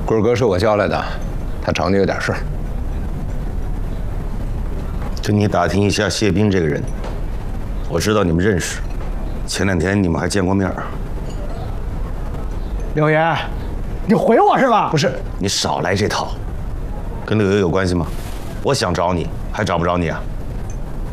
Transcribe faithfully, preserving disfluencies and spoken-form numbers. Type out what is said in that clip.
棍儿哥是我叫来的，他找你有点事儿。 跟你打听一下谢斌这个人，我知道你们认识，前两天你们还见过面。 柳爷，你回我是吧？ 不是，你少来这套，跟柳爷有关系吗？我想找你，还找不着你啊？